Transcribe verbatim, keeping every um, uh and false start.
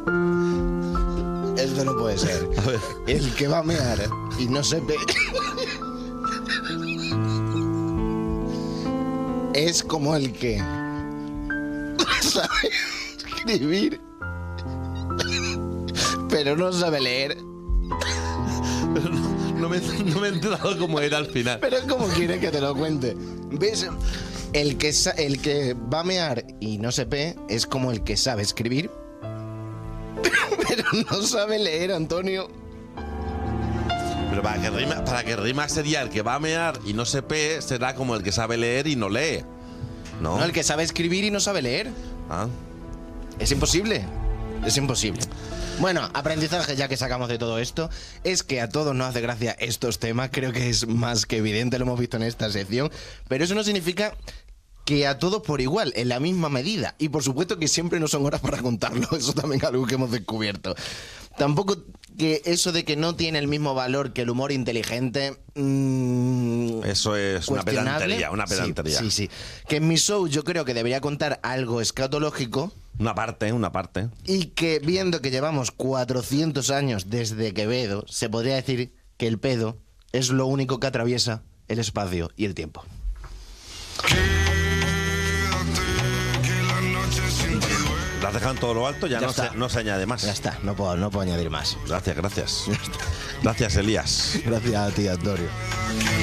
Esto no puede ser. A ver. El que va a mear y no se ve... es como el que sabe escribir, pero no sabe leer. Pero no, no, me, no me he enterado cómo era al final. Pero ¿cómo quieres que te lo cuente? ¿Ves? El que, sa- el que va a mear y no se ve es como el que sabe escribir, pero no sabe leer, Antonio. Pero para que rima, para que rima sería el que va a mear y no se pe, será como el que sabe leer y no lee. ¿No? No, el que sabe escribir y no sabe leer. Ah. Es imposible. Es imposible. Bueno, aprendizaje ya que sacamos de todo esto, es que a todos nos hace gracia estos temas, creo que es más que evidente, lo hemos visto en esta sección, pero eso no significa que a todos por igual, en la misma medida, y por supuesto que siempre no son horas para contarlo, eso también es algo que hemos descubierto. Tampoco que eso de que no tiene el mismo valor que el humor inteligente... Mmm, Eso es una cuestionable. pedantería, una pedantería. Sí, sí, sí. Que en mi show yo creo que debería contar algo escatológico. Una parte, una parte. Y que viendo que llevamos cuatrocientos años desde Quevedo, se podría decir que el pedo es lo único que atraviesa el espacio y el tiempo. ¿La has dejado en todo lo alto? Ya, Ya no, está. se, no se añade más. Ya está, no puedo, no puedo añadir más. Gracias, gracias. Gracias, Elías. Gracias a ti, Antonio.